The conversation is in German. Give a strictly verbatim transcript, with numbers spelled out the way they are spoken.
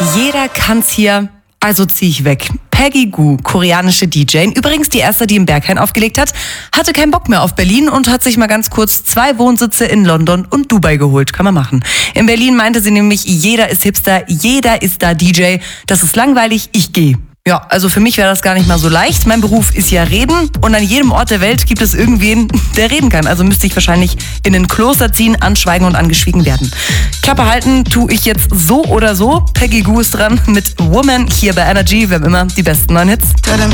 Jeder kann's hier, also zieh ich weg. Peggy Gou, koreanische D J, übrigens die erste, die im Berghain aufgelegt hat, hatte keinen Bock mehr auf Berlin und hat sich mal ganz kurz zwei Wohnsitze in London und Dubai geholt. Kann man machen. In Berlin meinte sie nämlich, jeder ist Hipster, jeder ist da D J. Das ist langweilig, ich gehe. Ja, also für mich wäre das gar nicht mal so leicht. Mein Beruf ist ja reden und an jedem Ort der Welt gibt es irgendwen, der reden kann. Also müsste ich wahrscheinlich in ein Kloster ziehen, anschweigen und angeschwiegen werden. Klappe halten tue ich jetzt so oder so. Peggy Gou ist dran mit Woman hier bei Energy. Wir haben immer die besten neuen Hits.